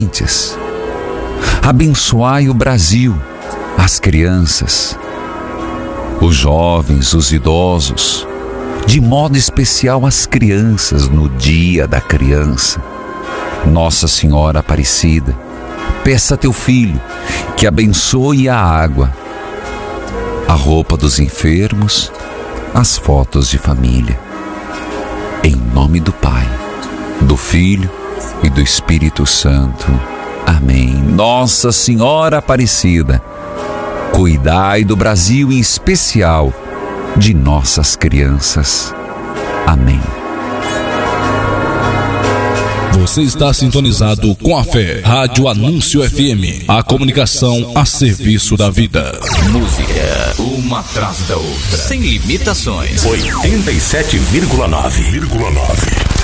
Abençoai o Brasil, as crianças, os jovens, os idosos, de modo especial as crianças no Dia da Criança. Nossa Senhora Aparecida, peça a teu filho que abençoe a água, a roupa dos enfermos, as fotos de família. Em nome do Pai, do Filho e do Espírito Santo. Amém. Nossa Senhora Aparecida, cuidai do Brasil, em especial de nossas crianças. Amém. Você está sintonizado com a fé. Rádio Anúncio FM. A comunicação a serviço da vida. Música, uma atrás da outra. Sem limitações. 87,9.